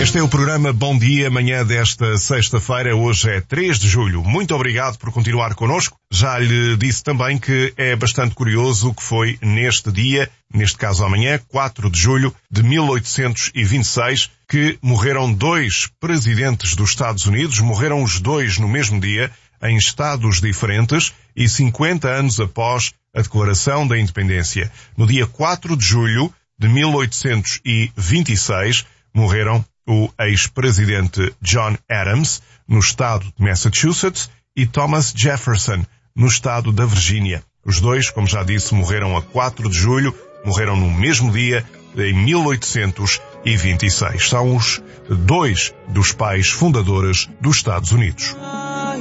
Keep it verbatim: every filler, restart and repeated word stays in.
Este é o programa Bom Dia, amanhã desta sexta-feira, hoje é três de julho. Muito obrigado por continuar connosco. Já lhe disse também que é bastante curioso o que foi neste dia, neste caso amanhã, quatro de julho de mil oitocentos e vinte e seis, que morreram dois presidentes dos Estados Unidos, morreram os dois no mesmo dia, em estados diferentes e cinquenta anos após a Declaração da Independência. No dia quatro de julho de mil oitocentos e vinte e seis, morreram o ex-presidente John Adams, no estado de Massachusetts, e Thomas Jefferson, no estado da Virgínia. Os dois, como já disse, morreram a quatro de julho, morreram no mesmo dia, em mil oitocentos e vinte e seis. São os dois dos pais fundadores dos Estados Unidos.